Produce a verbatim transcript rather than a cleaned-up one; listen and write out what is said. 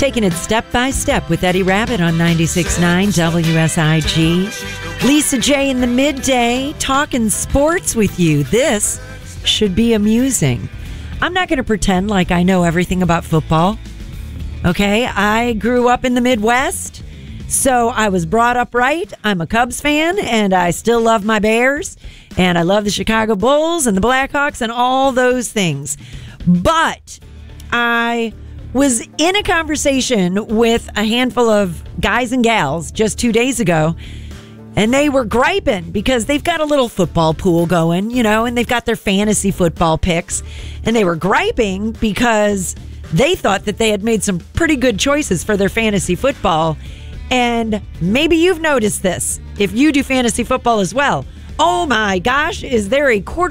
Taking it step by step with Eddie Rabbit on ninety-six point nine W S I G. Lisa J in the midday, talking sports with you. This should be amusing. I'm not going to pretend like I know everything about football. Okay, I grew up in the Midwest, so I was brought up right. I'm a Cubs fan, and I still love my Bears, and I love the Chicago Bulls and the Blackhawks and all those things. But I was in a conversation with a handful of guys and gals just two days ago, and they were griping because they've got a little football pool going, you know, and they've got their fantasy football picks, and they were griping because they thought that they had made some pretty good choices for their fantasy football. And maybe you've noticed this if you do fantasy football as well. Oh my gosh, is there a quarter